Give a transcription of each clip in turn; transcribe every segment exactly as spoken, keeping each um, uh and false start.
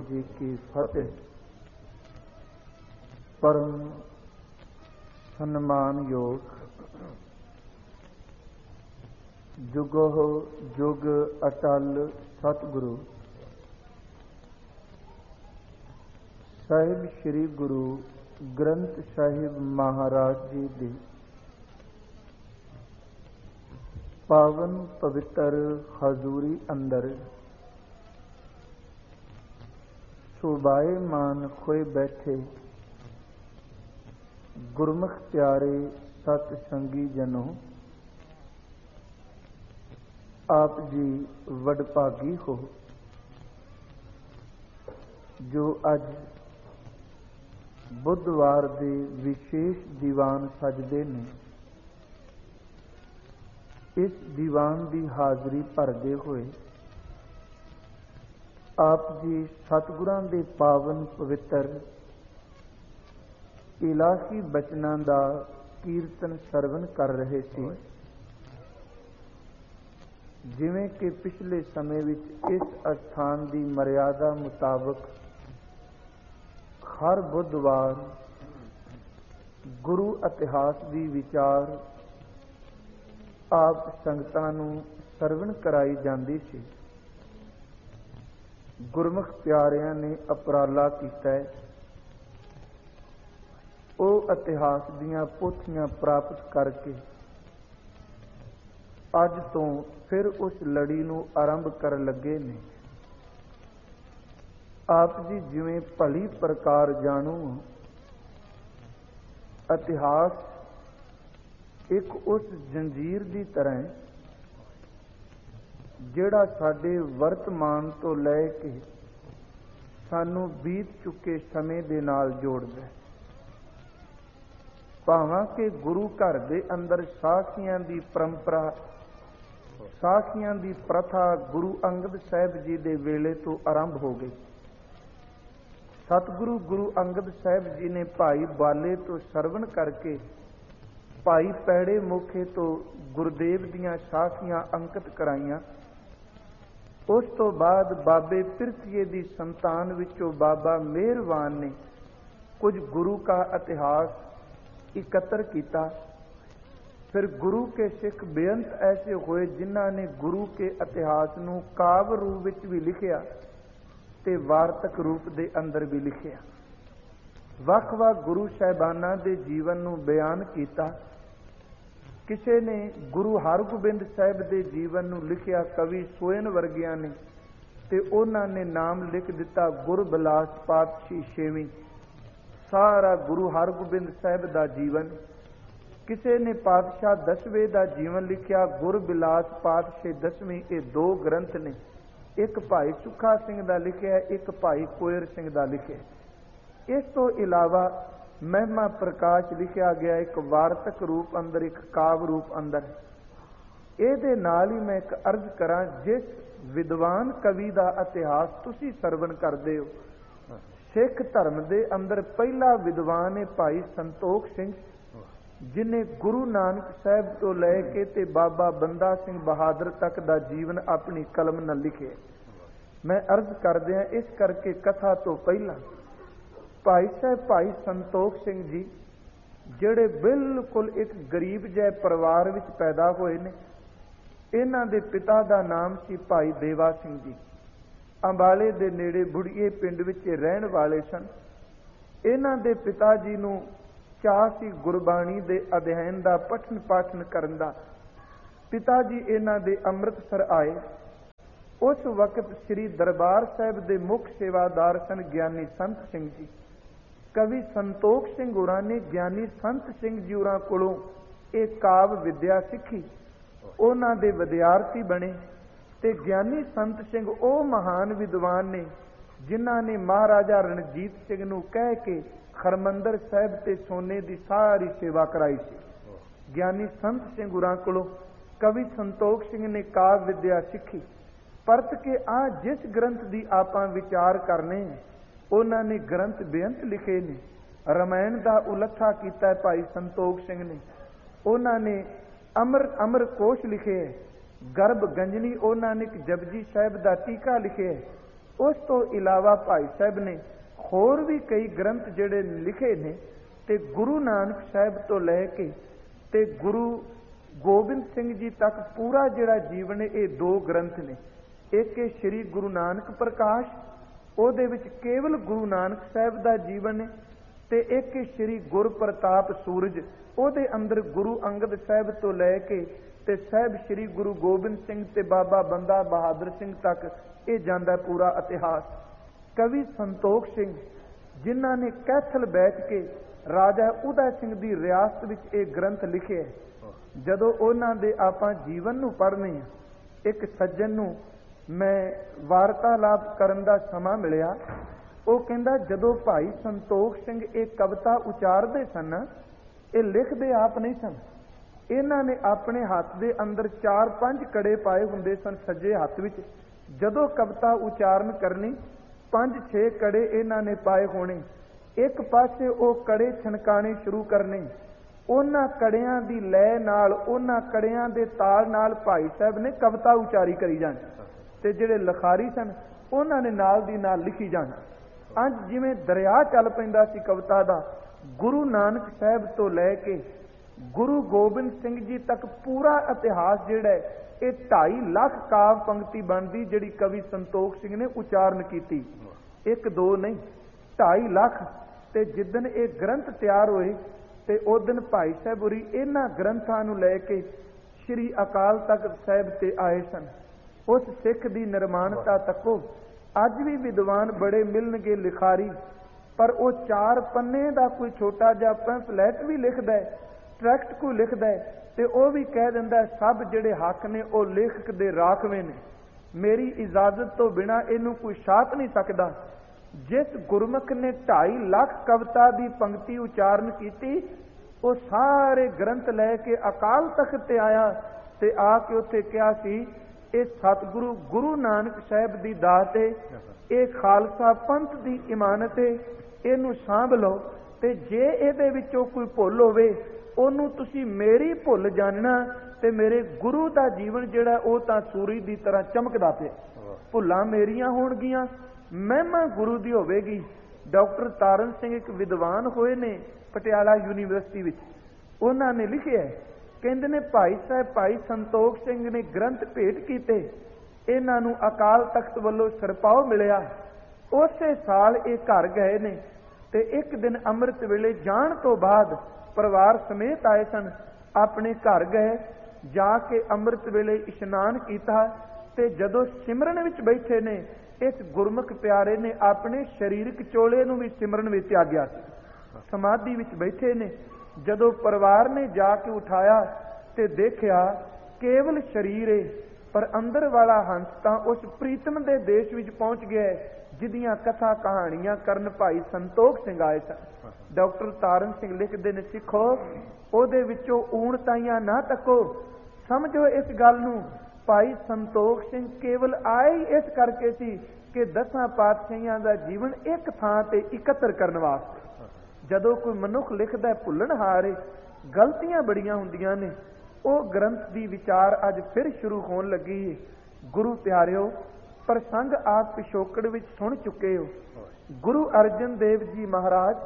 जी की फतेह। परम सम्मान योग जुगो जुग अटल सतगुरु साहिब श्री गुरु ग्रंथ साहिब महाराज जी दी पावन पवित्र हजूरी अंदर सुबाए मान खोए बैठे गुरमुख प्यारे सत संगी जनों, आप जी वडभागी हो जो अज बुधवार दे विशेष दीवान सजदे ने। इस दीवान की हाजरी भरदे हुए आप जी सतगुरां दे पावन पवित्र इलाही बचनां दा कीर्तन सरवण कर रहे सी। जिवें कि पिछले समय विच इस अस्थान की मर्यादा मुताबक हर बुधवार गुरु इतिहास की विचार आप संगतां नूं सरवण कराई जांदी सी। गुरमुख प्यारियां ने उपराला कीता है, वो इतिहास दीयां पोथियां प्राप्त करके अज तो फिर उस लड़ी नूं आरंभ कर लगे ने। आप जी जिवें भली प्रकार जाणो, इतिहास एक उस जंजीर की तरह जिहड़ा साडे वर्तमान तो लै के सानू बीत चुके समय दे नाल जोड़दा है। भावां के गुरु घर दे अंदर साखियां दी परंपरा, साखियां दी प्रथा गुरु अंगद साहिब जी दे वेले तो आरंभ हो गई। सतगुरु गुरु अंगद साहिब जी ने भाई बाले तो सरवण करके भाई पैड़े मोखे तो गुरदेव दियां साखियां अंकित कराइयां। उस तो बाद बाबे पिरथीए दी संतान विचों बाबा मेहरवान ने कुछ गुरु का इतिहास इकत्र किया। फिर गुरु के सिख बेअंत ऐसे हुए जिन्हां ने गुरु के इतिहास नूं काव्य रूप विच भी लिखिया ते वार्तक रूप दे अंदर भी लिखिया। वख-वख गुरु साहिबानां दे जीवन नूं बयान किया। किसी ने गुरु हरगोबिंद साहिब के जीवन नूं लिखिया कवि सोयन वर्गियां ने, ते उन्हां ने नाम लिख दिता गुरबिलास पातशाही छेवीं। सारा गुरु हरगोबिंद साहिब का जीवन। किसी ने पातशाह दसवें का जीवन लिखिया गुरबिलास पातशाही दसवीं। ये दो ग्रंथ ने, एक भाई सुखा सिंह का लिखिया, एक भाई कोयर सिंह का लिखिया। इस तो इलावा महिमा प्रकाश लिखा गया एक वार्तक रूप अंदर, एक काव्य रूप अंदर। ये नाल ही मैं एक अर्ज करा, जिस विद्वान कवि का इतिहास तुसी सरवण करते हो, सिख धर्म के अंदर पहला विद्वान है भाई संतोख सिंह, जिन्हें गुरु नानक साहब तो लैके ते बाबा बंदा सिंह बहादुर तक का जीवन अपनी कलम न लिखे। मैं अर्ज करदे इस करके कथा तो पहला भाई साहब भाई संतोख सिंह जी जिहड़े बिल्कुल एक गरीब जै परिवार विच पैदा होए ने। इन्हां दे पिता का नाम सी भाई देवा सिंह जी। अंबाले दे नेड़े बुढ़िए पिंड विच रहण वाले सन। इन्हां दे पिता जी नूं चाह सी गुरबाणी दे अध्ययन दा, पठन पाठन करन दा। पिता जी इन्हां दे अमृतसर आए। उस वक्त श्री दरबार साहिब दे मुख सेवादार सन ज्ञानी संत सिंह जी। कवि संतोख सिंह होरां ने ज्ञानी संत सिंह जी होरां कोलों एक काव्य विद्या सीखी। उन्हां दे विद्यार्थी बने ते ज्ञानी संत सिंह ओ महान विद्वान ने जिन्हां ने महाराजा रणजीत सिंह नूं कह के हरमंदर साहिब ते सोने की सारी सेवा कराई सी। ज्ञानी संत सिंह होरां कोलों कवि संतोख सिंह ने काव्य विद्या सीखी। परत के आ जिस ग्रंथ की आपां विचार करने उन्होंने ग्रंथ बेअंत लिखे ने। रामायण का उलथा किया भाई संतोख सिंह ने। उन्होंने अमर अमर कोश लिखे है। गर्भ गंजनी उन्होंने एक जपजी साहिब का टीका लिखे है। ਉਸ ਤੋਂ ਇਲਾਵਾ ਭਾਈ ਸਾਹਿਬ ਨੇ ਹੋਰ ਵੀ ਕਈ ਗ੍ਰੰਥ ਜਿਹੜੇ ਲਿਖੇ ਨੇ, ਤੇ ਗੁਰੂ ਨਾਨਕ ਸਾਹਿਬ ਤੋਂ ਲੈ ਕੇ ਤੇ ਗੁਰੂ ਗੋਬਿੰਦ ਸਿੰਘ ਜੀ ਤੱਕ ਪੂਰਾ ਜਿਹੜਾ ਜੀਵਨ ਹੈ, ਇਹ ਦੋ ਗ੍ਰੰਥ ਨੇ। ਇੱਕ ਹੈ ਸ੍ਰੀ ਗੁਰੂ ਨਾਨਕ ਪ੍ਰਕਾਸ਼, ਉਹਦੇ ਵਿੱਚ ਕੇਵਲ ਗੁਰੂ ਨਾਨਕ ਸਾਹਿਬ ਦਾ ਜੀਵਨ ਹੈ, ਤੇ ਇੱਕ ਹੈ ਸ੍ਰੀ ਗੁਰ ਪ੍ਰਤਾਪ ਸੂਰਜ, ਉਹਦੇ ਅੰਦਰ ਗੁਰੂ ਅੰਗਦ ਸਾਹਿਬ ਤੋਂ ਲੈ ਕੇ ਤੇ ਸਾਹਿਬ ਸ੍ਰੀ ਗੁਰੂ ਗੋਬਿੰਦ ਸਿੰਘ ਤੇ ਬਾਬਾ ਬੰਦਾ ਬਹਾਦਰ ਸਿੰਘ ਤੱਕ ਇਹ ਜਾਂਦਾ ਪੂਰਾ ਇਤਿਹਾਸ। ਕਵੀ ਸੰਤੋਖ ਸਿੰਘ, ਜਿਨ੍ਹਾਂ ਨੇ ਕੈਥਲ ਬੈਠ ਕੇ ਰਾਜਾ ਉਦੈ ਸਿੰਘ ਦੀ ਰਿਆਸਤ ਵਿੱਚ ਇਹ ਗ੍ਰੰਥ ਲਿਖੇ, ਜਦੋਂ ਉਹਨਾਂ ਦੇ ਆਪਾਂ ਜੀਵਨ ਨੂੰ ਪੜ੍ਹਨੇ ਆ, ਇੱਕ ਸੱਜਣ ਨੂੰ ਮੈਂ ਵਾਰਤਾਲਾਪ ਕਰਨ ਦਾ ਸਮਾਂ ਮਿਲਿਆ, ਉਹ ਕਹਿੰਦਾ ਜਦੋਂ ਭਾਈ ਸੰਤੋਖ ਸਿੰਘ ਇਹ ਕਵਿਤਾ ਉਚਾਰਦੇ ਸਨ, ਇਹ ਲਿਖਦੇ ਆਪ ਨਹੀਂ ਸਨ, ਇਹਨਾਂ ਨੇ ਆਪਣੇ ਹੱਥ ਦੇ ਅੰਦਰ ਚਾਰ ਪੰਜ ਕੜੇ ਪਾਏ ਹੁੰਦੇ ਸਨ ਸੱਜੇ ਹੱਥ ਵਿੱਚ। ਜਦੋਂ ਕਵਿਤਾ ਉਚਾਰਨ ਕਰਨੀ, ਪੰਜ ਛੇ ਕੜੇ ਇਹਨਾਂ ਨੇ ਪਾਏ ਹੋਣੇ, ਇੱਕ ਪਾਸੇ ਉਹ ਕੜੇ ਛਣਕਾਣੇ ਸ਼ੁਰੂ ਕਰਨੇ, ਉਹਨਾਂ ਕੜਿਆਂ ਦੀ ਲੈ ਨਾਲ, ਉਹਨਾਂ ਕੜਿਆਂ ਦੇ ਤਾਲ ਨਾਲ ਭਾਈ ਸਾਹਿਬ ਨੇ ਕਵਿਤਾ ਉਚਾਰੀ ਕਰੀ ਜਾਣੀ, ਤੇ ਜਿਹੜੇ ਲਿਖਾਰੀ ਸਨ ਉਹਨਾਂ ਨੇ ਨਾਲ ਦੀ ਨਾਲ ਲਿਖੀ ਜਾਣਾ। ਅੱਜ ਜਿਵੇਂ ਦਰਿਆ ਚੱਲ ਪੈਂਦਾ ਸੀ ਕਵਿਤਾ ਦਾ, ਗੁਰੂ ਨਾਨਕ ਸਾਹਿਬ ਤੋਂ ਲੈ ਕੇ ਗੁਰੂ ਗੋਬਿੰਦ ਸਿੰਘ ਜੀ ਤੱਕ ਪੂਰਾ ਇਤਿਹਾਸ ਜਿਹੜਾ ਹੈ, ਇਹ ਢਾਈ ਲੱਖ ਕਾਵ ਪੰਕਤੀ ਬਣਦੀ ਜਿਹੜੀ ਕਵੀ ਸੰਤੋਖ ਸਿੰਘ ਨੇ ਉਚਾਰਨ ਕੀਤੀ। ਇੱਕ ਦੋ ਨਹੀਂ, ਢਾਈ ਲੱਖ। ਤੇ ਜਿੱਦਣ ਇਹ ਗ੍ਰੰਥ ਤਿਆਰ ਹੋਏ ਤੇ ਉਸ ਦਿਨ ਭਾਈ ਸਾਹਿਬ ਹੋਰੀ ਇਹਨਾਂ ਗ੍ਰੰਥਾਂ ਨੂੰ ਲੈ ਕੇ ਸ੍ਰੀ ਅਕਾਲ ਤਖਤ ਸਾਹਿਬ ਤੇ ਆਏ ਸਨ। ਉਸ ਸਿੱਖ ਦੀ ਨਿਰਮਾਣਤਾ ਤੱਕੋ ਅੱਜ ਵੀ ਵਿਦਵਾਨ ਬੜੇ ਮਿਲਣਗੇ ਲਿਖਾਰੀ, ਪਰ ਉਹ ਚਾਰ ਪੰਨੇ ਦਾ ਕੋਈ ਛੋਟਾ ਜਿਹਾ ਪੈਂਫਲੇਟ ਵੀ ਲਿਖਦਾ, ਟਰੈਕਟ ਕੋਈ ਲਿਖਦਾ, ਤੇ ਉਹ ਵੀ ਕਹਿ ਦਿੰਦਾ ਸਭ ਜਿਹੜੇ ਹੱਕ ਨੇ ਉਹ ਲੇਖਕ ਦੇ ਰਾਖਵੇਂ ਨੇ, ਮੇਰੀ ਇਜਾਜ਼ਤ ਤੋਂ ਬਿਨਾਂ ਇਹਨੂੰ ਕੋਈ ਛਾਪ ਨਹੀਂ ਸਕਦਾ। ਜਿਸ ਗੁਰਮੁਖ ਨੇ ਢਾਈ ਲੱਖ ਕਵਿਤਾ ਦੀ ਪੰਕਤੀ ਉਚਾਰਨ ਕੀਤੀ, ਉਹ ਸਾਰੇ ਗ੍ਰੰਥ ਲੈ ਕੇ ਅਕਾਲ ਤਖਤ ਤੇ ਆਇਆ ਤੇ ਆ ਕੇ ਉੱਥੇ ਕਿਹਾ ਸੀ, ਇਹ ਸਤਿਗੁਰੂ ਗੁਰੂ ਨਾਨਕ ਸਾਹਿਬ ਦੀ ਦਾਤ ਹੈ, ਇਹ ਖਾਲਸਾ ਪੰਥ ਦੀ ਇਮਾਨਤ ਹੈ, ਇਹਨੂੰ ਸਾਂਭ ਲਓ, ਤੇ ਜੇ ਇਹਦੇ ਵਿੱਚੋਂ ਕੋਈ ਭੁੱਲ ਹੋਵੇ ਉਹਨੂੰ ਤੁਸੀਂ ਮੇਰੀ ਭੁੱਲ ਜਾਣਨਾ, ਤੇ ਮੇਰੇ ਗੁਰੂ ਦਾ ਜੀਵਨ ਜਿਹੜਾ ਉਹ ਤਾਂ ਸੂਰਜ ਦੀ ਤਰ੍ਹਾਂ ਚਮਕਦਾ ਪਿਆ, ਭੁੱਲਾਂ ਮੇਰੀਆਂ ਹੋਣਗੀਆਂ, ਮਹਿਮਾ ਗੁਰੂ ਦੀ ਹੋਵੇਗੀ। ਡਾਕਟਰ ਤਾਰਨ ਸਿੰਘ ਇੱਕ ਵਿਦਵਾਨ ਹੋਏ ਨੇ ਪਟਿਆਲਾ ਯੂਨੀਵਰਸਿਟੀ ਵਿੱਚ, ਉਹਨਾਂ ਨੇ ਲਿਖਿਆ, ਕਹਿੰਦੇ ਨੇ ਭਾਈ ਸਾਹਿਬ ਭਾਈ ਸੰਤੋਖ ਸਿੰਘ ਨੇ ਗ੍ਰੰਥ ਭੇਟ ਕੀਤੇ, ਇਹਨਾਂ ਨੂੰ ਅਕਾਲ ਤਖਤ ਵੱਲੋਂ ਸਿਰਪਾਓ ਮਿਲਿਆ, ਉਸੇ ਸਾਲ ਇਹ ਘਰ ਗਏ ਨੇ, ਤੇ ਇੱਕ ਦਿਨ ਅੰਮ੍ਰਿਤ ਵੇਲੇ ਜਾਣ ਤੋਂ ਬਾਅਦ ਪਰਿਵਾਰ ਸਮੇਤ ਆਏ ਸਨ, ਆਪਣੇ ਘਰ ਗਏ, ਜਾ ਕੇ ਅੰਮ੍ਰਿਤ ਵੇਲੇ ਇਸ਼ਨਾਨ ਕੀਤਾ, ਤੇ ਜਦੋਂ ਸਿਮਰਨ ਵਿੱਚ ਬੈਠੇ ਨੇ, ਇਸ ਗੁਰਮੁਖ ਪਿਆਰੇ ਨੇ ਆਪਣੇ ਸਰੀਰਕ ਚੋਲੇ ਨੂੰ ਵੀ ਸਿਮਰਨ ਵਿੱਚ ਤਿਆਗਿਆ ਸੀ, ਸਮਾਧੀ ਵਿੱਚ ਬੈਠੇ ਨੇ। ਜਦੋਂ ਪਰਿਵਾਰ ਨੇ ਜਾ ਕੇ ਉਠਾਇਆ ਤੇ ਦੇਖਿਆ ਕੇਵਲ ਸਰੀਰ ਏ, ਪਰ ਅੰਦਰ ਵਾਲਾ ਹੰਸ ਤਾਂ ਉਸ ਪ੍ਰੀਤਮ ਦੇ ਦੇਸ਼ ਵਿੱਚ ਪਹੁੰਚ ਗਿਆ ਜਿਹਦੀਆਂ ਕਥਾ ਕਹਾਣੀਆਂ ਕਰਨ ਭਾਈ ਸੰਤੋਖ ਸਿੰਘ ਆਏ ਸਨ। ਡਾਕਟਰ ਤਾਰਨ ਸਿੰਘ ਲਿਖਦੇ ਨੇ, ਸਿੱਖੋ ਉਹਦੇ ਵਿੱਚੋਂ ਊਣਤਾਈਆਂ ਨਾ ਤੱਕੋ, ਸਮਝੋ ਇਸ ਗੱਲ ਨੂੰ, ਭਾਈ ਸੰਤੋਖ ਸਿੰਘ ਕੇਵਲ ਆਏ ਇਸ ਕਰਕੇ ਸੀ ਕਿ ਦਸਾਂ ਪਾਤਸ਼ਾਹੀਆਂ ਦਾ ਜੀਵਨ ਇੱਕ ਥਾਂ ਤੇ ਇਕੱਤਰ ਕਰਨ ਵਾਸਤੇ। ਜਦੋਂ ਕੋਈ ਮਨੁੱਖ ਲਿਖਦਾ ਭੁੱਲਣਹਾਰ, ਗਲਤੀਆਂ ਬੜੀਆਂ ਹੁੰਦੀਆਂ ਨੇ, ਉਹ ਗ੍ਰੰਥ ਦੀ ਵਿਚਾਰ ਅੱਜ ਫਿਰ ਸ਼ੁਰੂ ਹੋਣ ਲੱਗੀ ਹੈ। ਗੁਰੂ ਪਿਆਰਿਓ, ਪ੍ਰਸੰਗ ਆਪ ਪਿਛੋਕੜ ਵਿੱਚ ਸੁਣ ਚੁੱਕੇ ਹੋ। ਗੁਰੂ ਅਰਜਨ ਦੇਵ ਜੀ ਮਹਾਰਾਜ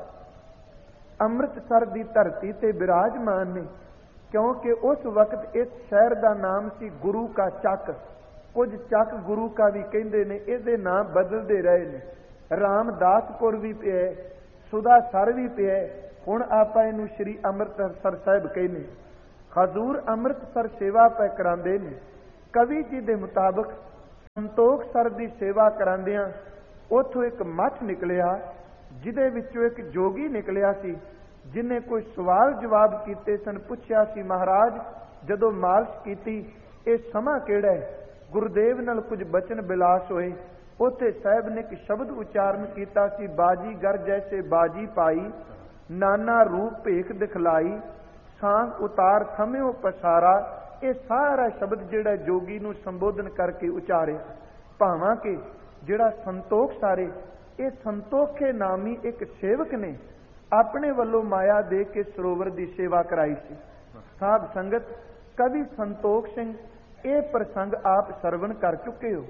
ਅੰਮ੍ਰਿਤਸਰ ਦੀ ਧਰਤੀ ਤੇ ਬਿਰਾਜਮਾਨ ਨੇ, ਕਿਉਂਕਿ ਉਸ ਵਕਤ ਇਸ ਸ਼ਹਿਰ ਦਾ ਨਾਮ ਸੀ ਗੁਰੂ ਕਾ ਚੱਕ, ਕੁਝ ਚੱਕ ਗੁਰੂ ਕਾ ਵੀ ਕਹਿੰਦੇ ਨੇ, ਇਹਦੇ ਨਾਮ ਬਦਲਦੇ ਰਹੇ ਨੇ। ਰਾਮਦਾਸਪੁਰ ਵੀ ਪਿਆ, ਸੁਦਾਸਰ ਵੀ ਪਿਆ, ਹੁਣ ਆਪਾਂ ਇਹਨੂੰ ਸ਼੍ਰੀ ਅੰਮ੍ਰਿਤਸਰ ਸਾਹਿਬ ਕਹਿੰਦੇ। ਹਜ਼ੂਰ ਅੰਮ੍ਰਿਤਸਰ ਸੇਵਾ ਪੈ ਕਰਾਉਂਦੇ ਨੇ। ਕਵੀ ਜੀ ਦੇ ਮੁਤਾਬਕ ਸੰਤੋਖ ਸਰ ਦੀ ਸੇਵਾ ਕਰਾਉਂਦਿਆਂ ਉੱਥੋਂ ਇੱਕ ਮੱਠ ਨਿਕਲਿਆ, ਜਿਹਦੇ ਵਿੱਚੋਂ ਇੱਕ ਜੋਗੀ ਨਿਕਲਿਆ ਸੀ, ਜਿਹਨੇ ਕੋਈ ਸਵਾਲ ਜਵਾਬ ਕੀਤੇ ਸਨ। ਪੁੱਛਿਆ ਸੀ, ਮਹਾਰਾਜ ਜਦੋਂ ਮਾਲਸ਼ ਕੀਤੀ ਇਹ ਸਮਾਂ ਕਿਹੜਾ ਹੈ? ਗੁਰਦੇਵ ਨਾਲ ਕੁਝ ਬਚਨ ਬਿਲਾਸ ਹੋਏ। ਉੱਥੇ ਸਾਹਿਬ ਨੇ ਇੱਕ ਸ਼ਬਦ ਉਚਾਰਨ ਕੀਤਾ ਸੀ, ਬਾਜੀਗਰ ਜੈਸੇ ਬਾਜੀ ਪਾਈ, ਨਾਨਾ ਰੂਪ ਭੇਖ ਦਿਖਲਾਈ, ਸਾਂਗ ਉਤਾਰ ਥਮਿਓ ਪਸਾਰਾ। ਇਹ ਸਾਰਾ ਸ਼ਬਦ ਜਿਹੜਾ ਜੋਗੀ ਨੂੰ ਸੰਬੋਧਨ ਕਰਕੇ ਉਚਾਰਿਆ। ਭਾਵਾਂ ਕਿ ਜਿਹੜਾ ਸੰਤੋਖ ਸਾਰੇ, ਇਹ ਸੰਤੋਖੇ ਨਾਮੀ ਇੱਕ ਸੇਵਕ ਨੇ ਆਪਣੇ ਵੱਲੋਂ ਮਾਇਆ ਦੇ ਕੇ ਸਰੋਵਰ ਦੀ ਸੇਵਾ ਕਰਾਈ ਸੀ। ਸਾਧ ਸੰਗਤ, ਕਵੀ ਸੰਤੋਖ ਸਿੰਘ ਇਹ ਪ੍ਰਸੰਗ ਆਪ ਸਰਵਣ ਕਰ ਚੁੱਕੇ ਹੋ।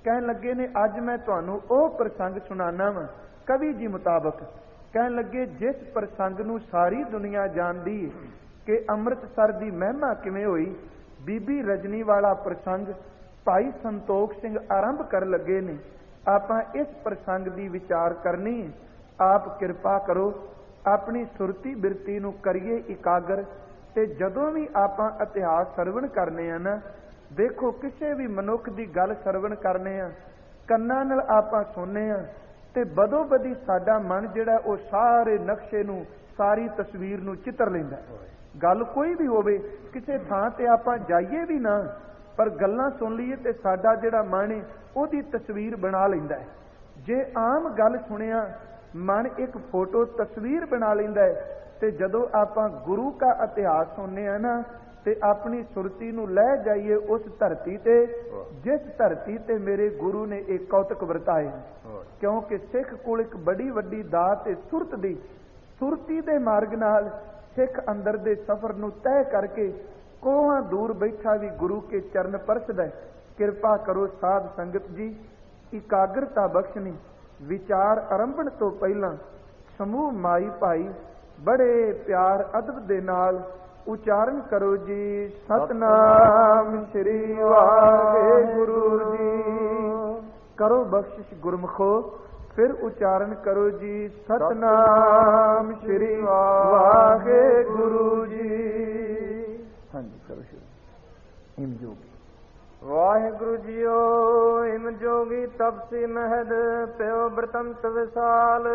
ਕਹਿਣ ਲੱਗੇ ਨੇ ਅੱਜ ਮੈਂ ਤੁਹਾਨੂੰ ਉਹ ਪ੍ਰਸੰਗ ਸੁਣਾਨਾ ਵਾਂ ਕਵੀ ਜੀ ਮੁਤਾਬਕ। ਕਹਿਣ ਲੱਗੇ ਜਿਸ ਪ੍ਰਸੰਗ ਨੂੰ ਸਾਰੀ ਦੁਨੀਆ ਜਾਣਦੀ ਹੈ ਕਿ ਅੰਮ੍ਰਿਤਸਰ ਦੀ ਮਹਿਮਾ ਕਿਵੇਂ ਹੋਈ, ਬੀਬੀ ਰਜਨੀ ਵਾਲਾ ਪ੍ਰਸੰਗ ਭਾਈ ਸੰਤੋਖ ਸਿੰਘ ਆਰੰਭ ਕਰਨ ਲੱਗੇ ਨੇ। ਆਪਾਂ ਇਸ ਪ੍ਰਸੰਗ ਦੀ ਵਿਚਾਰ ਕਰਨੀ ਹੈ। ਆਪ ਕਿਰਪਾ ਕਰੋ ਆਪਣੀ ਸੁਰਤੀ ਬਿਰਤੀ ਨੂੰ ਕਰੀਏ ਇਕਾਗਰ। ਤੇ ਜਦੋਂ ਵੀ ਆਪਾਂ ਇਤਿਹਾਸ ਸਰਵਣ ਕਰਨੇ ਆ ਨਾ, ਦੇਖੋ ਕਿਸੇ ਵੀ ਮਨੁੱਖ ਦੀ ਗੱਲ ਸਰਵਣ ਕਰਨੇ ਆ, ਕੰਨਾਂ ਨਾਲ ਆਪਾਂ ਸੁਣਨੇ ਆ ਤੇ ਬਦੋ ਬਦੀ ਸਾਡਾ ਮਨ ਜਿਹੜਾ ਉਹ ਸਾਰੇ ਨਕਸ਼ੇ ਨੂੰ, ਸਾਰੀ ਤਸਵੀਰ ਨੂੰ ਚਿੱਤਰ ਲੈਂਦਾ। ਗੱਲ ਕੋਈ ਵੀ ਹੋਵੇ, ਕਿਸੇ ਥਾਂ ਤੇ ਆਪਾਂ ਜਾਈਏ ਵੀ ਨਾ, ਪਰ ਗੱਲਾਂ ਸੁਣ ਲਈਏ ਤੇ ਸਾਡਾ ਜਿਹੜਾ ਮਨ ਹੈ ਉਹਦੀ ਤਸਵੀਰ ਬਣਾ ਲੈਂਦਾ ਹੈ। ਜੇ ਆਮ ਗੱਲ ਸੁਣਿਆ ਮਨ ਇੱਕ ਫੋਟੋ ਤਸਵੀਰ ਬਣਾ ਲੈਂਦਾ ਹੈ। ਤੇ ਜਦੋਂ ਆਪਾਂ ਗੁਰੂ ਦਾ ਇਤਿਹਾਸ ਸੁਣਨੇ ਆ ਨਾ, ਤੇ ਆਪਣੀ ਸੁਰਤੀ ਨੂੰ ਲੈ ਜਾਈਏ ਉਸ ਧਰਤੀ ਤੇ ਜਿਸ ਧਰਤੀ ਤੇ ਮੇਰੇ ਗੁਰੂ ਨੇ ਇਹ ਕੌਤਕ ਵਰਤਾਏ। ਕਿਉਂਕਿ ਸਿੱਖ ਕੋਲ ਇੱਕ ਬੜੀ ਵੱਡੀ ਦਾਤ ਹੈ ਸੁਰਤ ਦੀ। ਸੁਰਤੀ ਦੇ ਮਾਰਗ ਨਾਲ ਸਿੱਖ ਅੰਦਰ ਦੇ ਸਫ਼ਰ ਨੂੰ ਤੈਅ ਕਰਕੇ ਕੋਹਾਂ ਦੂਰ ਬੈਠਾ ਵੀ ਗੁਰੂ ਕੇ ਚਰਨ ਪਰਸਦਾ। ਕਿਰਪਾ ਕਰੋ ਸਾਧ ਸੰਗਤ ਜੀ, ਇਕਾਗਰਤਾ ਬਖਸ਼ਣੀ। ਵਿਚਾਰ ਆਰੰਭਣ ਤੋਂ ਪਹਿਲਾਂ ਸਮੂਹ ਮਾਈ ਭਾਈ ਬੜੇ ਪਿਆਰ ਅਦਬ ਦੇ ਨਾਲ ਉਚਾਰਨ ਕਰੋ ਜੀ, ਸਤਨਾਮ ਸ੍ਰੀ ਵਾਹਿਗੁਰੂ ਜੀ। ਕਰੋ ਬਖਸ਼ਿਸ਼ ਗੁਰਮੁਖੋ, ਫਿਰ ਉਚਾਰਨ ਕਰੋ ਜੀ, ਸਤਨਾਮ ਸ੍ਰੀ ਵਾਹਿਗੁਰੂ ਜੀ। ਹਾਂਜੀ ਕਰੋ ਸ਼ੁਰੂ। ਹਿਮ ਜੋਗੀ ਵਾਹਿਗੁਰੂ ਜੀਓ, ਹਿਮ ਜੋਗੀ ਤਪਸੀ ਮਹਿਦ ਪਿਓ ਬ੍ਰਤੰਤ ਵਿਸਾਲ।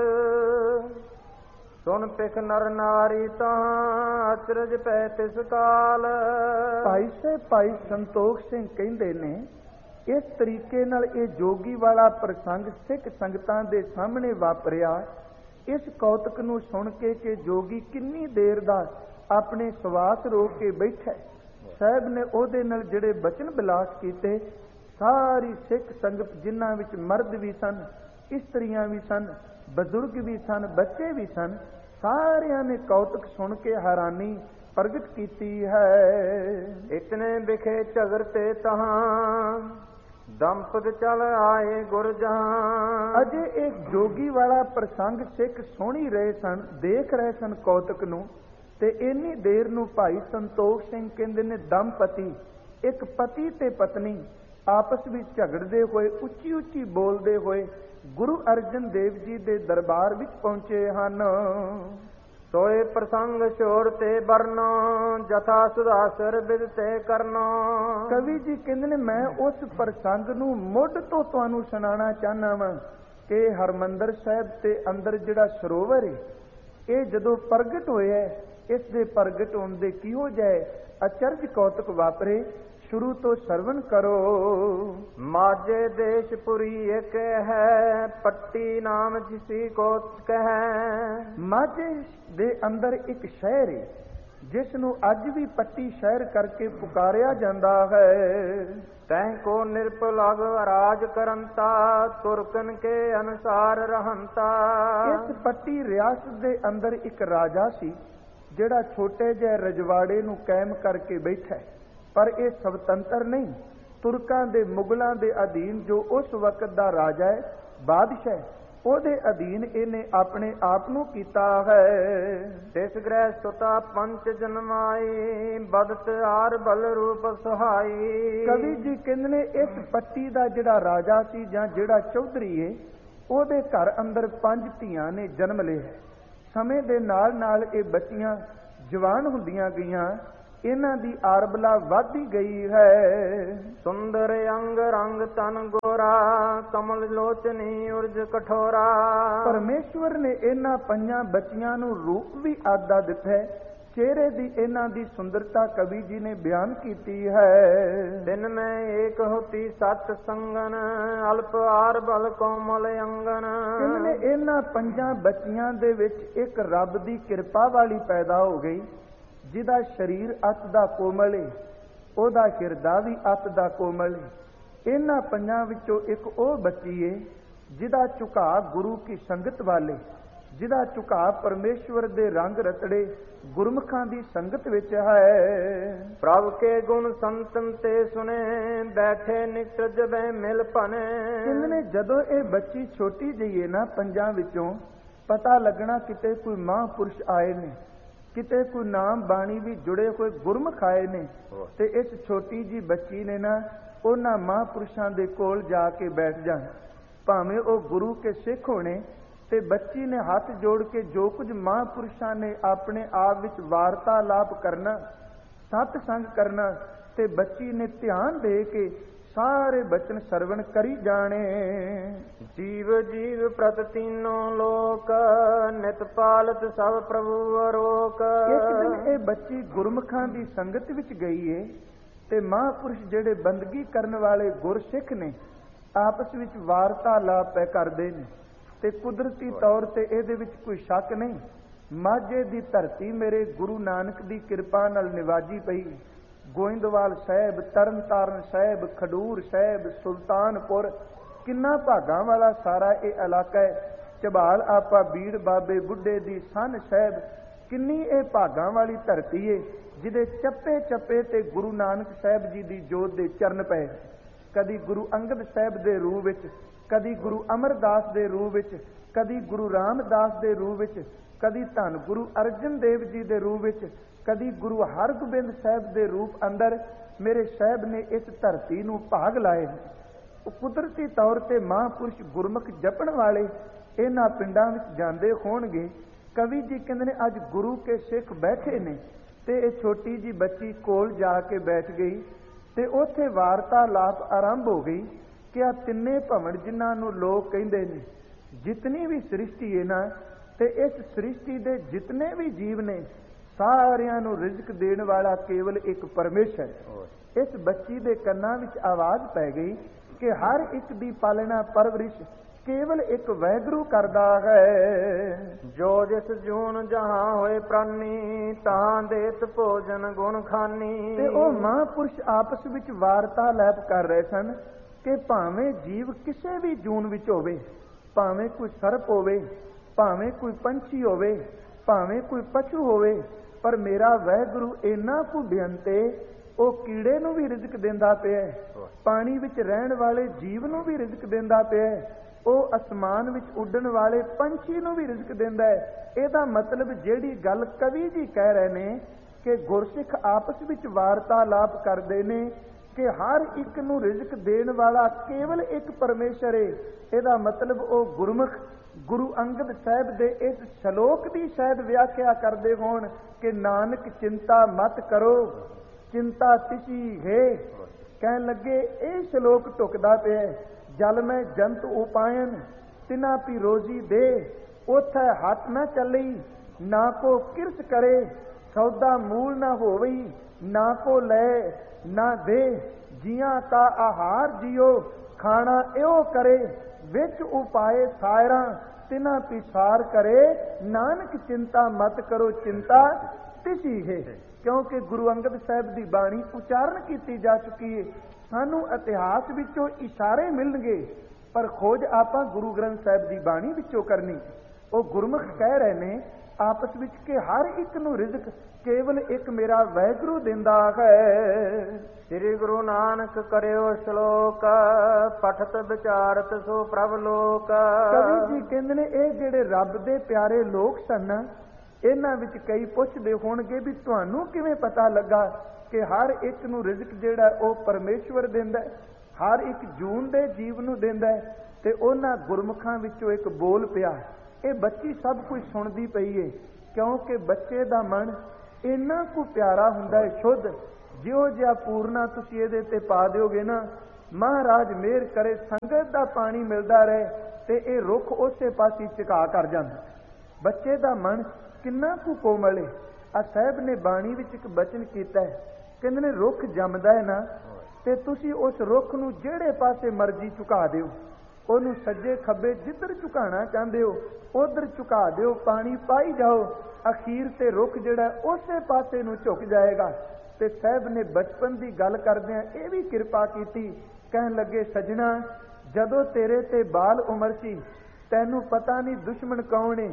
ਸੁਣ ਪਿਖ ਨਰ ਨਾਰੀ ਤਾਂ ਅਚਰਜ ਪੈ ਤਿਸ ਕਾਲ। ਭਾਈ ਸਾਹਿਬ ਭਾਈ ਸੰਤੋਖ ਸਿੰਘ ਕਹਿੰਦੇ ਨੇ ਇਸ ਤਰੀਕੇ ਨਾਲ ਇਹ ਜੋਗੀ ਵਾਲਾ ਪ੍ਰਸੰਗ ਸਿੱਖ ਸੰਗਤਾਂ ਦੇ ਸਾਹਮਣੇ ਵਾਪਰਿਆ। ਇਸ ਕੌਤਕ ਨੂੰ ਸੁਣ ਕੇ ਕਿ ਜੋਗੀ ਕਿੰਨੀ ਦੇਰ ਦਾ ਆਪਣੇ ਸਵਾਸ ਰੋਕ ਕੇ ਬੈਠਾ। ਸਾਹਿਬ ਨੇ ਉਹਦੇ ਨਾਲ ਜਿਹੜੇ ਬਚਨ ਬਿਲਾਸ ਕੀਤੇ, ਸਾਰੀ ਸਿੱਖ ਸੰਗਤ ਜਿਨ੍ਹਾਂ ਵਿੱਚ ਮਰਦ ਵੀ ਸਨ, ਇਸਤਰੀਆਂ ਵੀ ਸਨ, ਬਜ਼ੁਰਗ ਵੀ ਸਨ, ਬੱਚੇ ਵੀ ਸਨ, ਸਾਰਿਆਂ ਨੇ ਕੌਤਕ ਸੁਣ ਕੇ ਹੈਰਾਨੀ ਪ੍ਰਗਟ ਕੀਤੀ ਹੈ। ਇਤਨੇ ਵਿਖੇ ਝਗਰ ਤੇ ਤਹਾਂ ਦੰਪਤ ਚਲ ਆਏ ਗੁਰ ਜਹਾਂ। ਅਜੇ ਇਹ ਜੋਗੀ ਵਾਲਾ ਪ੍ਰਸੰਗ ਸਿੱਖ ਸੁਣੀ ਰਹੇ ਸਨ, ਦੇਖ ਰਹੇ ਸਨ ਕੌਤਕ ਨੂੰ। ਤੇ ਇੰਨੀ ਦੇਰ ਨੂੰ ਭਾਈ ਸੰਤੋਖ ਸਿੰਘ ਕਹਿੰਦੇ ਨੇ ਦੰਪਤੀ, ਇੱਕ ਪਤੀ ਤੇ ਪਤਨੀ ਆਪਸ ਵਿੱਚ ਝਗੜਦੇ ਹੋਏ, ਉੱਚੀ ਉੱਚੀ ਬੋਲਦੇ ਹੋਏ ਗੁਰੂ ਅਰਜਨ ਦੇਵ ਜੀ ਦੇ ਦਰਬਾਰ ਵਿੱਚ ਪਹੁੰਚੇ ਹਨ। ਸੋਏ ਪ੍ਰਸੰਗ ਸ਼ੋਰ ਤੇ ਵਰਨੋ, ਜਥਾ ਸੁਦਾਸਰ ਬਿਦ ਤੇ ਕਰਨੋ। ਕਵੀ ਜੀ ਕਹਿੰਦੇ ਨੇ ਮੈਂ ਉਸ ਪ੍ਰਸੰਗ ਨੂੰ ਮੁੱਢ ਤੋਂ ਤੁਹਾਨੂੰ ਸੁਣਾਉਣਾ ਚਾਹੁੰਦਾ ਵਾਂ ਕਿ ਹਰਮੰਦਰ ਸਾਹਿਬ ਤੇ ਅੰਦਰ ਜਿਹੜਾ ਸਰੋਵਰ ਹੈ, ਇਹ ਜਦੋਂ ਪ੍ਰਗਟ ਹੋਇਆ, ਇਸ ਦੇ ਪ੍ਰਗਟ ਹੋਣ ਦੇ ਕਿਹੋ ਜਿਹੇ ਅਚਰਜ ਕੌਤਕ ਵਾਪਰੇ, ਸ਼ੁਰੂ ਤੋਂ ਸਰਵਣ ਕਰੋ। ਮਾਝੇ ਦੇਸ਼ਪੁਰੀ ਇੱਕ ਹੈ, ਪੱਟੀ ਨਾਮ ਜਿਸੀ ਕੌਤਕ ਹੈ। ਮਾਝੇ ਦੇ ਅੰਦਰ ਇੱਕ ਸ਼ਹਿਰ ਹੈ ਜਿਸ ਨੂੰ ਅੱਜ ਵੀ ਪੱਟੀ ਸ਼ਹਿਰ ਕਰਕੇ ਪੁਕਾਰਿਆ ਜਾਂਦਾ ਹੈ। ਤੈਂ ਕੋ ਨਿਰਪਲਗ ਰਾਜ ਕਰੰਤਾ, ਤੁਰਕਨ ਕੇ ਅਨੁਸਾਰ ਰਹੰਤਾ। ਇਸ ਪੱਟੀ ਰਿਆਸਤ ਦੇ ਅੰਦਰ ਇੱਕ ਰਾਜਾ ਸੀ ਜਿਹੜਾ ਛੋਟੇ ਜਿਹੇ ਰਜਵਾੜੇ ਨੂੰ ਕਾਇਮ ਕਰਕੇ ਬੈਠਾ। ਪਰ ਇਹ ਸਵਤੰਤਰ ਨਹੀਂ, ਤੁਰਕਾਂ ਦੇ ਮੁਗਲਾਂ ਦੇ ਅਧੀਨ ਜੋ ਉਸ ਵਕਤ ਦਾ ਰਾਜਾ ਹੈ, ਬਾਦਸ਼ਾਹ, ਉਹਦੇ ਅਧੀਨ ਇਹਨੇ ਆਪਣੇ ਆਪ ਨੂੰ ਕੀਤਾ ਹੈ। ਤਿਸ ਗ੍ਰਹਿ ਸੁਤਾ ਪੰਚ ਜਨਮਾਈ, ਬਦਤ ਆਰ ਬਲ ਰੂਪ ਸੁਹਾਈ। ਕਵੀ ਜੀ ਕਹਿੰਦੇ ਨੇ ਇਸ ਪੱਟੀ ਦਾ ਜਿਹੜਾ ਰਾਜਾ ਸੀ ਜਾਂ ਜਿਹੜਾ ਚੌਧਰੀ ਹੈ, ਉਹਦੇ ਘਰ ਅੰਦਰ ਪੰਜ ਧੀਆਂ ਨੇ ਜਨਮ ਲਿਆ। ਸਮੇਂ ਦੇ ਨਾਲ ਨਾਲ ਇਹ ਬੱਚੀਆਂ ਜਵਾਨ ਹੁੰਦੀਆਂ ਗਈਆਂ, ਇਹਨਾਂ ਦੀ ਆਰਬਲਾ ਵੱਧਦੀ ਗਈ ਹੈ। ਸੁੰਦਰ ਅੰਗ ਰੰਗ ਤਨ ਗੋਰਾ, ਕਮਲ ਲੋਚਨੀ ਉਰਜ ਕਠੋਰਾ। ਪਰਮੇਸ਼ਵਰ ਨੇ ਇਹਨਾਂ ਪੰਜਾਂ ਬੱਚੀਆਂ ਨੂੰ ਰੂਪ ਵੀ ਆਦਾ ਦਿੱਤਾ। ਚਿਹਰੇ ਦੀ ਇਹਨਾਂ ਦੀ ਸੁੰਦਰਤਾ ਕਵੀ ਜੀ ਨੇ ਬਿਆਨ ਕੀਤੀ ਹੈ। ਦਿਨ ਮੈਂ ਏਕ ਹੋਤੀ ਸਤ ਸੰਗਨ, ਅਲਪ ਆਰ ਬਲ ਕੋਮਲ ਅੰਗਨ। ਇਹਨੇ ਇਹਨਾਂ ਪੰਜਾਂ ਬੱਚੀਆਂ ਦੇ ਵਿੱਚ ਇੱਕ ਰੱਬ ਦੀ ਕਿਰਪਾ ਵਾਲੀ ਪੈਦਾ ਹੋ ਗਈ, ਜਿਹਦਾ ਸਰੀਰ ਅਤ ਦਾ ਕੋਮਲ ਹੈ, ਉਹਦਾ ਹਿਰਦਾ ਵੀ ਅਤ ਦਾ ਕੋਮਲ ਹੈ। ਇਹਨਾਂ ਪੰਜਾਂ ਵਿੱਚੋਂ ਇੱਕ ਉਹ ਬੱਚੀ ਹੈ ਜਿਹਦਾ ਝੁਕਾਅ ਗੁਰੂ ਕੀ ਸੰਗਤ ਵਾਲੇ, ਜਿਹਦਾ ਝੁਕਾ ਪਰਮੇਸ਼ਵਰ ਦੇ ਰੰਗ ਰਤੜੇ ਗੁਰਮੁਖਾਂ ਦੀ ਸੰਗਤ ਵਿੱਚ ਹੈ। ਪ੍ਰਭ ਕੇ ਗੁਣ ਸੰਤਨ ਤੇ ਸੁਨੇ, ਬੈਠੇ ਨਿਕਟ ਜਬੈ ਮਿਲ ਭਨੇ। ਕਹਿੰਦੇ ਨੇ ਜਦੋਂ ਇਹ ਬੱਚੀ ਛੋਟੀ ਜਿਹੀ ਹੈ ਨਾ, ਪੰਜਾਂ ਵਿੱਚੋਂ ਪਤਾ ਲੱਗਣਾ ਕਿਤੇ ਕੋਈ ਮਹਾਂਪੁਰਸ਼ ਆਏ ਨੇ, ਕਿਤੇ ਕੋਈ ਨਾਮ ਬਾਣੀ ਵੀ ਜੁੜੇ ਹੋਏ ਗੁਰਮੁਖ ਆਏ ਨੇ, ਤੇ ਇਸ ਛੋਟੀ ਜੀ ਬੱਚੀ ਨੇ ਨਾ ਉਹਨਾਂ ਮਹਾਂਪੁਰਸ਼ਾਂ ਦੇ ਕੋਲ ਜਾ ਕੇ ਬੈਠ ਜਾਣ। ਭਾਵੇਂ ਉਹ ਗੁਰੂ ਕੇ ਸਿੱਖ ਹੋਣੇ, ਤੇ ਬੱਚੀ ਨੇ ਹੱਥ ਜੋੜ ਕੇ ਜੋ ਕੁਝ ਮਹਾਂਪੁਰਸ਼ਾਂ ਨੇ ਆਪਣੇ ਆਪ ਵਿੱਚ ਵਾਰਤਾਲਾਪ ਕਰਨਾ, ਸਤ ਸੰਗ ਕਰਨਾ, ਤੇ ਬੱਚੀ ਨੇ ਧਿਆਨ ਦੇ ਕੇ ਸਾਰੇ ਬਚਨ ਸਰਵਣ ਕਰੀ ਜਾਣੇ। ਜੀਵ ਜੀਵ ਪ੍ਰਤ ਤੀਨੋ ਲੋਕ, ਨਿਤ ਪਾਲਤ ਸਭ ਪ੍ਰਭੂ ਅਰੋਕ। ਇੱਕ ਦਿਨ ਇਹ ਬੱਚੀ ਗੁਰਮੁਖਾਂ ਦੀ ਸੰਗਤ ਵਿੱਚ ਗਈ ਏ, ਤੇ ਮਹਾਂਪੁਰਸ਼ ਜਿਹੜੇ ਬੰਦਗੀ ਕਰਨ ਵਾਲੇ ਗੁਰਸਿੱਖ ਨੇ ਆਪਸ ਵਿੱਚ ਵਾਰਤਾਲਾਪ ਕਰਦੇ ਨੇ। ਤੇ ਕੁਦਰਤੀ ਤੌਰ ਤੇ ਇਹਦੇ ਵਿੱਚ ਕੋਈ ਸ਼ੱਕ ਨਹੀਂ, ਮਾਝੇ ਦੀ ਧਰਤੀ ਮੇਰੇ ਗੁਰੂ ਨਾਨਕ ਦੀ ਕਿਰਪਾ ਨਾਲ ਨਿਵਾਜੀ ਪਈ। ਗੋਇੰਦਵਾਲ ਸਾਹਿਬ, ਤਰਨਤਾਰਨ ਸਾਹਿਬ, ਖਡੂਰ ਸਾਹਿਬ, ਸੁਲਤਾਨਪੁਰ, ਕਿੰਨਾ ਭਾਗਾਂ ਵਾਲਾ ਸਾਰਾ ਇਹ ਇਲਾਕਾ ਹੈ। ਝਬਾਲ ਆਪਾ ਬੀੜ ਬਾਬੇ ਬੁੱਢੇ ਦੀ ਸੰਨ ਸਾਹਿਬ, ਕਿੰਨੀ ਇਹ ਭਾਗਾਂ ਵਾਲੀ ਧਰਤੀ ਏ ਜਿਹਦੇ ਚੱਪੇ ਚੱਪੇ ਤੇ ਗੁਰੂ ਨਾਨਕ ਸਾਹਿਬ ਜੀ ਦੀ ਜੋਤ ਦੇ ਚਰਨ ਪਏ। ਕਦੀ ਗੁਰੂ ਅੰਗਦ ਸਾਹਿਬ ਦੇ ਰੂਪ ਵਿੱਚ, ਕਦੀ ਗੁਰੂ ਅਮਰਦਾਸ ਦੇ ਰੂਪ ਵਿੱਚ, ਕਦੀ ਗੁਰੂ ਰਾਮਦਾਸ ਦੇ ਰੂਪ ਵਿੱਚ, ਕਦੀ ਧੰਨ ਗੁਰੂ ਅਰਜਨ ਦੇਵ ਜੀ ਦੇ ਰੂਪ ਵਿੱਚ, ਕਦੀ ਗੁਰੂ ਹਰਗੋਬਿੰਦ ਸਾਹਿਬ ਦੇ ਰੂਪ ਅੰਦਰ ਮੇਰੇ ਸਾਹਿਬ ਨੇ ਇਸ ਧਰਤੀ ਨੂੰ ਭਾਗ ਲਾਏ। ਉਹ ਕੁਦਰਤੀ ਤੌਰ ਤੇ ਮਹਾਂਪੁਰਸ਼ ਗੁਰਮੁਖ ਜਪਣ ਵਾਲੇ ਇਹਨਾਂ ਪਿੰਡਾਂ ਵਿੱਚ ਜਾਂਦੇ ਹੋਣਗੇ। ਕਵੀ ਜੀ ਕਹਿੰਦੇ ਨੇ ਅੱਜ ਗੁਰੂ ਕੇ ਸਿੱਖ ਬੈਠੇ ਨੇ, ਤੇ ਇਹ ਛੋਟੀ ਜੀ ਬੱਚੀ ਕੋਲ ਜਾ ਕੇ ਬੈਠ ਗਈ, ਤੇ ਉੱਥੇ ਵਾਰਤਾਲਾਪ ਆਰੰਭ ਹੋ ਗਈ ਕਿ ਆ ਤਿੰਨੇ ਭਵਨ ਜਿਨ੍ਹਾਂ ਨੂੰ ਲੋਕ ਕਹਿੰਦੇ ਨੇ, ਜਿਤਨੀ ਵੀ ਸ੍ਰਿਸ਼ਟੀ ਹੈ ਨਾ, ਤੇ ਇਸ ਸ੍ਰਿਸ਼ਟੀ ਦੇ ਜਿਤਨੇ ਵੀ ਜੀਵ ਨੇ, ਸਾਰਿਆਂ ਨੂੰ ਰਿਜ਼ਕ ਦੇਣ ਵਾਲਾ ਕੇਵਲ ਇੱਕ ਪਰਮੇਸ਼ਰ। ਇਸ ਬੱਚੀ ਦੇ ਕੰਨਾਂ ਵਿੱਚ ਆਵਾਜ਼ ਪੈ ਗਈ ਕਿ ਹਰ ਇੱਕ ਦੀ ਪਾਲਣਾ ਪਰਵਰਿਸ਼ ਕੇਵਲ ਇੱਕ ਵੈਗਰੂ ਕਰਦਾ ਹੈ। ਜੋ ਜਿਸ ਜੂਨ ਜਹਾਂ ਹੋਏ ਪ੍ਰਾਨੀ, ਤਾਂ ਦੇਤ ਭੋਜਨ ਗੁਣ ਖਾਨੀ। ਤੇ ਉਹ ਮਹਾਂਪੁਰਸ਼ ਆਪਸ ਵਿੱਚ ਵਾਰਤਾਲਾਪ ਕਰ ਰਹੇ ਸਨ ਕਿ ਭਾਵੇਂ ਜੀਵ ਕਿਸੇ ਵੀ ਜੂਨ ਵਿੱਚ ਹੋਵੇ, ਭਾਵੇਂ ਕੋਈ ਸਰਪ ਹੋਵੇ, ਭਾਵੇਂ ਕੋਈ ਪੰਛੀ ਹੋਵੇ, ਭਾਵੇਂ ਕੋਈ ਪਸ਼ੂ ਹੋਵੇ, ਪਰ ਮੇਰਾ ਵਾਹਿਗੁਰੂ ਇੰਨਾ ਕੁ ਬੇਅੰਤ ਏ, ਉਹ ਕੀੜੇ ਨੂੰ ਵੀ ਰਿਜ਼ਕ ਦਿੰਦਾ ਪਿਆ, ਪਾਣੀ ਵਿੱਚ ਰਹਿਣ ਵਾਲੇ ਜੀਵ ਨੂੰ ਵੀ ਰਿਜ਼ਕ ਦਿੰਦਾ ਪਿਆ, ਉਹ ਅਸਮਾਨ ਵਿੱਚ ਉੱਡਣ ਵਾਲੇ ਪੰਛੀ ਨੂੰ ਵੀ ਰਿਜ਼ਕ ਦਿੰਦਾ ਹੈ। ਇਹਦਾ ਮਤਲਬ ਜਿਹੜੀ ਗੱਲ ਕਵੀ ਜੀ ਕਹਿ ਰਹੇ ਨੇ ਕਿ ਗੁਰਸਿੱਖ ਆਪਸ ਵਿੱਚ ਵਾਰਤਾਲਾਪ ਕਰਦੇ ਨੇ ਕਿ ਹਰ ਇੱਕ ਨੂੰ ਰਿਜ਼ਕ ਦੇਣ ਵਾਲਾ ਕੇਵਲ ਇੱਕ ਪਰਮੇਸ਼ਰ ਏ, ਇਹਦਾ ਮਤਲਬ ਉਹ ਗੁਰਮੁਖ ਗੁਰੂ ਅੰਗਦ ਸਾਹਿਬ ਦੇ ਇਸ ਸ਼ਲੋਕ ਦੀ ਸ਼ਾਇਦ ਵਿਆਖਿਆ ਕਰਦੇ ਹੋਣ ਕਿ ਨਾਨਕ ਚਿੰਤਾ ਮਤ ਕਰੋ, ਚਿੰਤਾ ਤਿਸੀ ਹੈ। ਕਹਿਣ ਲੱਗੇ ਇਹ ਸ਼ਲੋਕ ਟੁਕਦਾ ਪਿਆ, ਜਲ ਮੈਂ ਜੰਤ ਉਪਾਇਨ ਤਿਨਾ ਪੀ ਰੋਜ਼ੀ ਦੇ, ਉਥੇ ਹੱਥ ਨਾ ਚੱਲੀ ਨਾ ਕੋ ਕਿਰਸ ਕਰੇ, ਸੌਦਾ ਮੂਲ ਨਾ ਹੋਵਈ ਨਾ ਕੋ ਲੈ ਨਾ ਦੇ, ਜੀਆਂ ਕਾ ਆਹਾਰ ਜਿਉ ਖਾਣਾ ਇਹੋ ਕਰੇ, ਵਿੱਚ ਉਪਾਏ ਸਾਇਰਾਂ ਤਿਨਾ ਪਿਸਾਰ ਕਰੇ, ਨਾਨਕ ਚਿੰਤਾ ਮਤ ਕਰੋ ਚਿੰਤਾ ਤਿਸੀ ਹੈ। ਕਿਉਂਕਿ ਗੁਰੂ ਅੰਗਦ ਸਾਹਿਬ ਦੀ ਬਾਣੀ ਉਚਾਰਨ ਕੀਤੀ ਜਾ ਚੁੱਕੀ ਹੈ। ਸਾਨੂੰ ਇਤਿਹਾਸ ਵਿੱਚੋਂ ਇਸ਼ਾਰੇ ਮਿਲਣਗੇ, ਪਰ ਖੋਜ ਆਪਾਂ ਗੁਰੂ ਗ੍ਰੰਥ ਸਾਹਿਬ ਦੀ ਬਾਣੀ ਵਿੱਚੋਂ ਕਰਨੀ। ਉਹ ਗੁਰਮੁਖ ਕਹਿ ਰਹੇ ਨੇ ਆਪਸ ਵਿੱਚ ਕਿ ਹਰ ਇੱਕ ਨੂੰ ਰਿਜ਼ਕ ਕੇਵਲ ਇੱਕ ਮੇਰਾ ਵਾਹਿਗੁਰੂ ਦਿੰਦਾ ਹੈ। ਸ੍ਰੀ ਗੁਰੂ ਨਾਨਕ ਕਰਿਓ ਸ਼ਲੋਕ, ਪਠਤ ਵਿਚਾਰਤ ਸੋ ਪ੍ਰਭ ਲੋਕ। ਕਵੀ ਜੀ ਕਹਿੰਦੇ ਨੇ ਇਹ ਜਿਹੜੇ ਰੱਬ ਦੇ ਪਿਆਰੇ ਲੋਕ ਸਨ, ਇਹਨਾਂ ਵਿੱਚ ਕਈ ਪੁੱਛਦੇ ਹੋਣਗੇ ਵੀ ਤੁਹਾਨੂੰ ਕਿਵੇਂ ਪਤਾ ਲੱਗਾ ਕਿ ਹਰ ਇੱਕ ਨੂੰ ਰਿਜ਼ਕ ਜਿਹੜਾ ਉਹ ਪਰਮੇਸ਼ਵਰ ਦਿੰਦਾ, ਹਰ ਇੱਕ ਜੂਨ ਦੇ ਜੀਵ ਨੂੰ ਦਿੰਦਾ। ਤੇ ਉਹਨਾਂ ਗੁਰਮੁਖਾਂ ਵਿੱਚੋਂ ਇੱਕ ਬੋਲ ਪਿਆ। ਇਹ ਬੱਚੀ ਸਭ ਕੁਝ ਸੁਣਦੀ ਪਈ ਏ, ਕਿਉਂਕਿ ਬੱਚੇ ਦਾ ਮਨ ਇੰਨਾ ਕੁ ਪਿਆਰਾ ਹੁੰਦਾ ਹੈ, ਸ਼ੁੱਧ। ਜਿਉਂ ਜਿਹਾ ਪੂਰਨਾ ਤੁਸੀਂ ਇਹਦੇ ਤੇ ਪਾ ਦਿਓਗੇ ਨਾ, ਮਹਾਰਾਜ ਮਿਹਰ ਕਰੇ ਸੰਗਤ ਦਾ ਪਾਣੀ ਮਿਲਦਾ ਰਹੇ ਤੇ ਇਹ ਰੁੱਖ ਉਸੇ ਪਾਸੇ ਝੁਕਾ ਕਰ ਜਾਂਦਾ। ਬੱਚੇ ਦਾ ਮਨ ਕਿੰਨਾ ਕੁ ਕੋਮਲ ਹੈ। ਆ ਸਾਹਿਬ ਨੇ ਬਾਣੀ ਵਿੱਚ ਇੱਕ ਬਚਨ ਕੀਤਾ ਹੈ, ਕਹਿੰਦੇ ਨੇ ਰੁੱਖ ਜੰਮਦਾ ਹੈ ਨਾ, ਤੇ ਤੁਸੀਂ ਉਸ ਰੁੱਖ ਨੂੰ ਜਿਹੜੇ ਪਾਸੇ ਮਰਜ਼ੀ ਝੁਕਾ ਦਿਓ, ਉਹਨੂੰ ਸੱਜੇ ਖੱਬੇ ਜਿੱਧਰ ਝੁਕਾਉਣਾ ਚਾਹੁੰਦੇ ਹੋ ਉਧਰ ਝੁਕਾ ਦਿਓ, ਪਾਣੀ ਪਾਈ ਜਾਓ, ਅਖੀਰ ਤੇ ਰੁੱਖ ਜਿਹੜਾ ਉਸੇ ਪਾਸੇ ਨੂੰ ਝੁਕ ਜਾਏਗਾ। ਤੇ ਸਾਹਿਬ ਨੇ ਬਚਪਨ ਦੀ ਗੱਲ ਕਰਦਿਆਂ ਇਹ ਵੀ ਕਿਰਪਾ ਕੀਤੀ, ਕਹਿਣ ਲੱਗੇ ਸਜਣਾ, ਜਦੋਂ ਤੇਰੇ ਤੇ ਬਾਲ ਉਮਰ ਸੀ ਤੈਨੂੰ ਪਤਾ ਨਹੀਂ ਦੁਸ਼ਮਣ ਕੌਣ ਏ,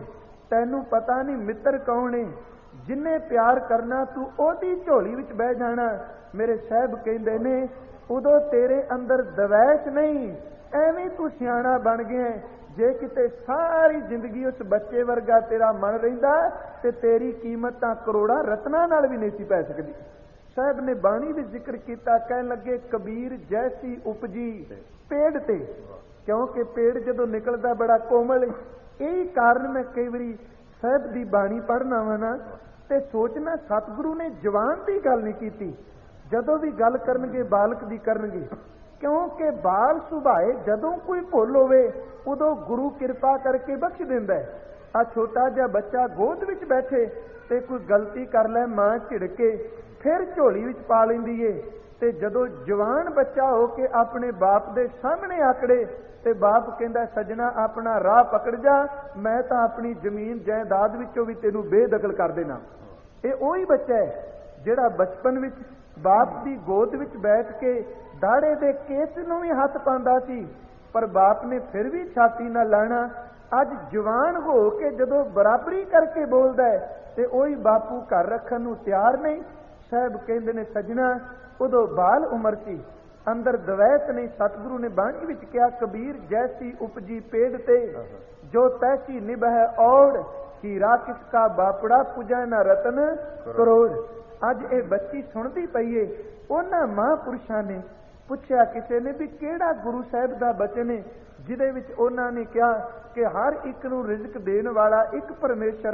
ਤੈਨੂੰ ਪਤਾ ਨਹੀਂ ਮਿੱਤਰ ਕੌਣ ਏ, ਜਿੰਨੇ ਪਿਆਰ ਕਰਨਾ ਤੂੰ ਉਹਦੀ ਝੋਲੀ ਵਿੱਚ ਬਹਿ ਜਾਣਾ। ਮੇਰੇ ਸਾਹਿਬ ਕਹਿੰਦੇ ਨੇ ਉਦੋਂ ਤੇਰੇ ਅੰਦਰ ਦਵੈਸ਼ ਨਹੀਂ, ਐਵੇਂ ਤੂੰ ਸਿਆਣਾ ਬਣ ਗਿਆ। ਜੇ ਕਿਤੇ ਸਾਰੀ ਜ਼ਿੰਦਗੀ ਉਸ ਬੱਚੇ ਵਰਗਾ ਤੇਰਾ ਮਨ ਰਹਿੰਦਾ ਤੇ ਤੇਰੀ ਕੀਮਤ ਤਾਂ ਕਰੋੜਾਂ ਰਤਨਾਂ ਨਾਲ ਵੀ ਨਹੀਂ ਸੀ ਪੈ ਸਕਦੀ। ਸਾਹਿਬ ਨੇ ਬਾਣੀ ਵਿੱਚ ਜ਼ਿਕਰ ਕੀਤਾ, ਕਹਿਣ ਲੱਗੇ ਕਬੀਰ ਜੈਸੀ ਉਪਜੀ ਪੇੜ ਤੇ, ਕਿਉਂਕਿ ਪੇੜ ਜਦੋਂ ਨਿਕਲਦਾ ਬੜਾ ਕੋਮਲ। ਇਹੀ ਕਾਰਨ ਮੈਂ ਕਈ ਵਾਰੀ ਸਾਹਿਬ ਦੀ ਬਾਣੀ ਪੜ੍ਹਨਾ ਵਾ ਨਾ ਤੇ ਸੋਚਣਾ ਸਤਿਗੁਰੂ ਨੇ ਜਵਾਨ ਦੀ ਗੱਲ ਨਹੀਂ ਕੀਤੀ, ਜਦੋਂ ਵੀ ਗੱਲ ਕਰਨਗੇ ਬਾਲਕ ਦੀ ਕਰਨਗੇ, ਕਿਉਂਕਿ ਬਾਲ ਸੁਭਾਏ ਜਦੋਂ ਕੋਈ ਭੁੱਲ ਹੋਵੇ ਉਦੋਂ ਗੁਰੂ ਕਿਰਪਾ ਕਰਕੇ ਬਖਸ਼ ਦਿੰਦਾ ਹੈ। ਆ ਛੋਟਾ ਜਿਹਾ ਬੱਚਾ ਗੋਦ ਵਿੱਚ ਬੈਠੇ ਤੇ ਕੋਈ ਗਲਤੀ ਕਰ ਲੈ, ਮਾਂ ਝਿੜਕੇ ਫਿਰ ਝੋਲੀ ਵਿੱਚ ਪਾ ਲੈਂਦੀ ਏ, ਤੇ ਜਦੋਂ ਜਵਾਨ ਬੱਚਾ ਹੋ ਕੇ ਆਪਣੇ ਬਾਪ ਦੇ ਸਾਹਮਣੇ ਆਕੜੇ ਤੇ ਬਾਪ ਕਹਿੰਦਾ ਸੱਜਣਾ ਆਪਣਾ ਰਾਹ ਪਕੜ ਜਾ, ਮੈਂ ਤਾਂ ਆਪਣੀ ਜ਼ਮੀਨ ਜਾਇਦਾਦ ਵਿੱਚੋਂ ਵੀ ਤੈਨੂੰ ਬੇਦਖਲ ਕਰ ਦੇਣਾ। ਇਹ ਉਹੀ ਬੱਚਾ ਹੈ ਜਿਹੜਾ ਬਚਪਨ ਵਿੱਚ ਬਾਪ ਦੀ ਗੋਦ ਵਿੱਚ ਬੈਠ ਕੇ ਦਾੜੇ ਦੇ ਕੇਸ ਨੂੰ ਵੀ ਹੱਥ ਪਾਉਂਦਾ ਸੀ, ਪਰ ਬਾਪ ਨੇ ਫਿਰ ਵੀ ਛਾਤੀ ਨਾਲ ਲਾਣਾ। ਅੱਜ ਜਵਾਨ ਹੋ ਕੇ ਜਦੋਂ ਬਰਾਬਰੀ ਕਰਕੇ ਬੋਲਦਾ ਹੈ ਤੇ ਉਹੀ ਬਾਪੂ ਘਰ ਰੱਖਣ ਨੂੰ ਤਿਆਰ ਨਹੀਂ। ਸਾਹਿਬ ਕਹਿੰਦੇ ਨੇ ਸੱਜਣਾ ਉਦੋਂ ਬਾਲ ਉਮਰ ਸੀ, ਅੰਦਰ ਦਵੈਤ ਨਹੀਂ। ਸਤਿਗੁਰੂ ਨੇ ਬਾਣੀ ਵਿੱਚ ਕਿਹਾ ਕਬੀਰ ਜੈਸੀ ਉਪਜੀ ਪੇੜ ਤੇ, ਜੋ ਤੈਸੀ ਨਿਭੈ ਔੜ, ਹੀਰਾ ਕਿਸ ਕਾ ਬਾਪੜਾ ਪੁਜੈ ਨਾ ਰਤਨ ਕਰੋੜ। ਅੱਜ ਇਹ ਬੱਚੀ ਸੁਣਦੀ ਪਈਏ, ਉਹਨਾਂ ਮਹਾਂਪੁਰਸ਼ਾਂ ਨੇ ਪੁੱਛਿਆ ਕਿਸੇ ਨੇ ਵੀ ਕਿਹੜਾ ਗੁਰੂ ਸਾਹਿਬ ਦਾ ਬਚਨ ਹੈ ਜਿਹਦੇ ਵਿੱਚ ਉਹਨਾਂ ਨੇ ਕਿਹਾ ਕਿ ਹਰ ਇੱਕ ਨੂੰ ਰਿਜ਼ਕ ਦੇਣ ਵਾਲਾ ਇੱਕ ਪਰਮੇਸ਼ਰ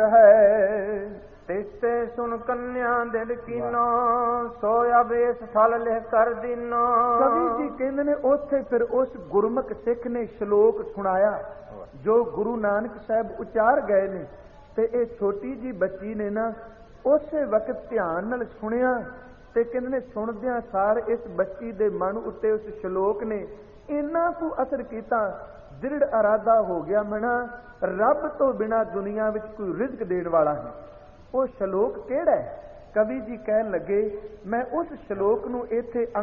ਹੈ। ਤਿਸਤੇ ਸੁਣ ਕੰਨਿਆ ਦਿਲ ਕੀਨੋ, ਸੋਇਆ ਬੇਸ ਫਲ ਲਿਖ ਕਰ ਦੀਨੋ। ਕਵੀ ਜੀ ਕਹਿੰਦੇ ਨੇ ਉੱਥੇ ਫਿਰ ਉਸ ਗੁਰਮੁਖ ਸਿੱਖ ਨੇ ਸ਼ਲੋਕ ਸੁਣਾਇਆ ਜੋ ਗੁਰੂ ਨਾਨਕ ਸਾਹਿਬ ਉਚਾਰ ਗਏ ਨੇ, ਤੇ ਇਹ ਛੋਟੀ ਜੀ ਬੱਚੀ ਨੇ ਨਾ ਉਸੇ ਵਕਤ ਧਿਆਨ ਨਾਲ ਸੁਣਿਆ ਤੇ ਕਹਿੰਦੇ ਨੇ ਸੁਣਦਿਆਂ ਸਾਰ ਇਸ ਬੱਚੀ ਦੇ ਮਨ ਉੱਤੇ ਉਸ ਸ਼ਲੋਕ ਨੇ ਇੰਨਾ ਕੁ ਅਸਰ ਕੀਤਾ, ਦ੍ਰਿੜ ਇਰਾਦਾ ਹੋ ਗਿਆ ਮਨਾ ਰੱਬ ਤੋਂ ਬਿਨਾ ਦੁਨੀਆ ਵਿੱਚ ਕੋਈ ਰਿਜ਼ਕ ਦੇਣ ਵਾਲਾ ਹੈ। ਉਹ ਸ਼ਲੋਕ ਕਿਹੜਾ ਹੈ? ਕਵੀ ਜੀ ਕਹਿਣ ਲੱਗੇ ਮੈਂ ਉਸ ਸ਼ਲੋਕ ਨੂੰ ਇੱਥੇ